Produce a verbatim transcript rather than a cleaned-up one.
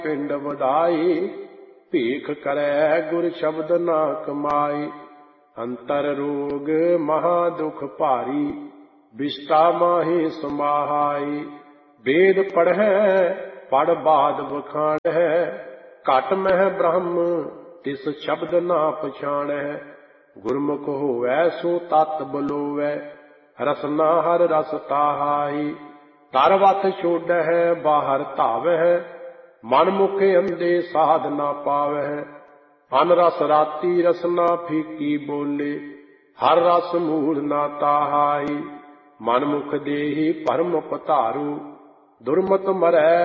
पिंड वधाई, भीख करे गुर शब्द ना कमाई। अंतर रोग महा दुख भारी, विष्टा माही समाहाई। वेद पढ़ै पढ़ बाद बखाणै, घट मह ब्रह्म तिस शब्द ना पछाणै। गुरमुख होवै सो तत् बलोवै, रसना हर रस ताहाई। तरवत छोड़ै बाहर धावै, मन मुख अंधे साध ना पावै। अन रस राती रसना फीकी बोले, हर रस मूल ना ताहाई। मन मुख देही भरम पधारू, दुर्मत मरै